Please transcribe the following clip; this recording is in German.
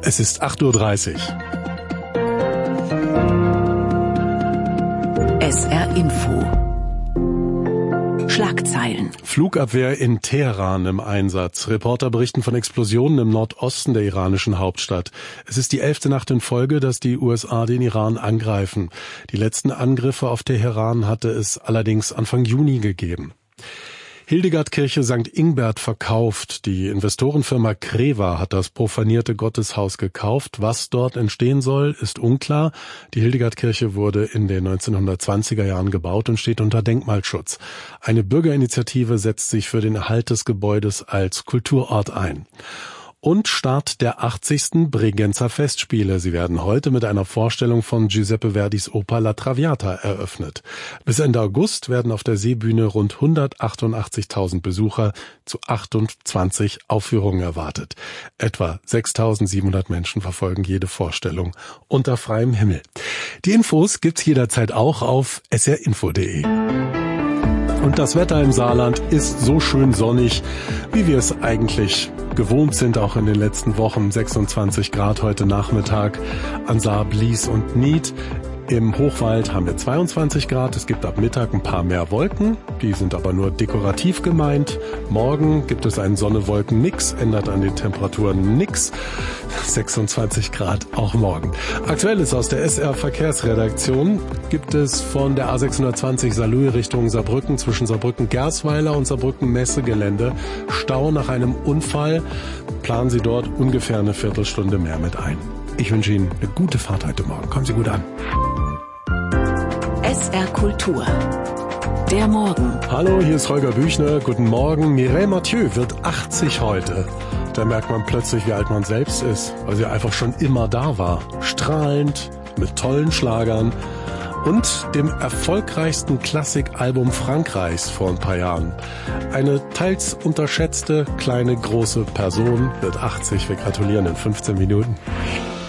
Es ist 8:30 Uhr. SR Info. Schlagzeilen. Flugabwehr in Teheran im Einsatz. Reporter berichten von Explosionen im Nordosten der iranischen Hauptstadt. Es ist die 11. Nacht in Folge, dass die USA den Iran angreifen. Die letzten Angriffe auf Teheran hatte es allerdings Anfang Juni gegeben. Hildegardkirche St. Ingbert verkauft. Die Investorenfirma Creva hat das profanierte Gotteshaus gekauft. Was dort entstehen soll, ist unklar. Die Hildegardkirche wurde in den 1920er Jahren gebaut und steht unter Denkmalschutz. Eine Bürgerinitiative setzt sich für den Erhalt des Gebäudes als Kulturort ein. Und Start der 80. Bregenzer Festspiele. Sie werden heute mit einer Vorstellung von Giuseppe Verdis Oper La Traviata eröffnet. Bis Ende August werden auf der Seebühne rund 188.000 Besucher zu 28 Aufführungen erwartet. Etwa 6.700 Menschen verfolgen jede Vorstellung unter freiem Himmel. Die Infos gibt's jederzeit auch auf srinfo.de. Und das Wetter im Saarland ist so schön sonnig, wie wir es eigentlich gewohnt sind, auch in den letzten Wochen. 26 Grad heute Nachmittag an Saar, Blies und Nied. Im Hochwald haben wir 22 Grad. Es gibt ab Mittag ein paar mehr Wolken. Die sind aber nur dekorativ gemeint. Morgen gibt es einen Sonne-Wolken-Mix, ändert an den Temperaturen nix. 26 Grad auch morgen. Aktuelles aus der SR-Verkehrsredaktion gibt es von der A620 Saarlouis Richtung Saarbrücken zwischen Saarbrücken-Gersweiler und Saarbrücken-Messegelände. Stau nach einem Unfall. Planen Sie dort ungefähr eine Viertelstunde mehr mit ein. Ich wünsche Ihnen eine gute Fahrt heute Morgen. Kommen Sie gut an. SR Kultur. Der Morgen. Hallo, hier ist Holger Büchner. Guten Morgen. Mireille Mathieu wird 80 heute. Da merkt man plötzlich, wie alt man selbst ist, weil sie einfach schon immer da war. Strahlend, mit tollen Schlagern und dem erfolgreichsten Klassikalbum Frankreichs vor ein paar Jahren. Eine teils unterschätzte, kleine, große Person wird 80. Wir gratulieren in 15 Minuten.